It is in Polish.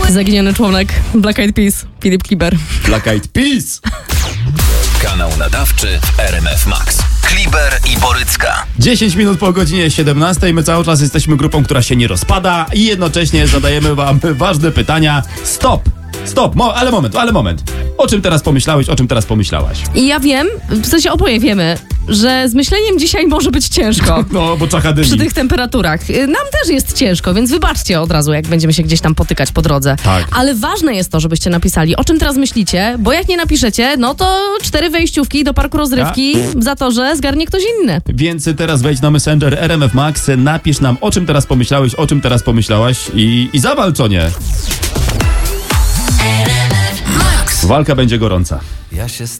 Zaginiony członek Black Eyed Peas, Filip Kliber. Black Eyed Peas! Kanał nadawczy RMF Max. Kliber i Borycka. 10 minut po godzinie 17. My cały czas jesteśmy grupą, która się nie rozpada i jednocześnie zadajemy wam ważne pytania. Stop! Ale moment. O czym teraz pomyślałeś, o czym teraz pomyślałaś? I ja wiem, w sensie oboje wiemy, że z myśleniem dzisiaj może być ciężko. No, bo czacha dymi. Przy tych temperaturach. Nam też jest ciężko, więc wybaczcie od razu, jak będziemy się gdzieś tam potykać po drodze. Tak. Ale ważne jest to, żebyście napisali, o czym teraz myślicie, bo jak nie napiszecie, no to 4 wejściówki do parku rozrywki za to, że zgarnie ktoś inny. Więc teraz wejdź na Messenger RMF Max, napisz nam, o czym teraz pomyślałeś, o czym teraz pomyślałaś i zawalcz o nie. Walka będzie gorąca.